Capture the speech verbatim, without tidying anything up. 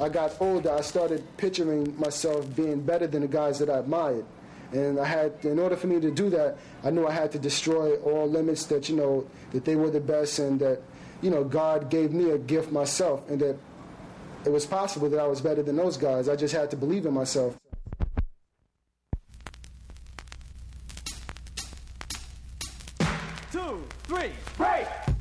I got older, I started picturing myself being better than the guys that I admired. And I had, in order for me to do that, I knew I had to destroy all limits that, you know, that they were the best and that, you know, God gave me a gift myself and that it was possible that I was better than those guys. I just had to believe in myself. Two, three, break!